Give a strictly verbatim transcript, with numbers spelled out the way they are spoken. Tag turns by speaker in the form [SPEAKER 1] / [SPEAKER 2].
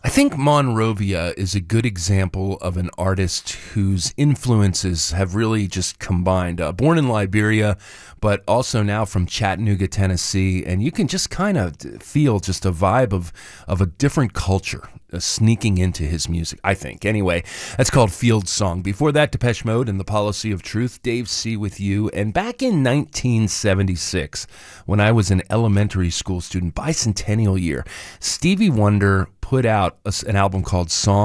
[SPEAKER 1] I think Monrovia is a good example of an artist whose influences have really just combined. Uh, born in Liberia, but also now from Chattanooga, Tennessee, and you can just kind of feel just a vibe of of a different culture uh, sneaking into his music, I think. Anyway, that's called Field Song. Before that, Depeche Mode and the Policy of Truth, Dave C. with you. And back in nineteen seventy-six, when I was an elementary school student, bicentennial year, Stevie Wonder put out a, an album called Song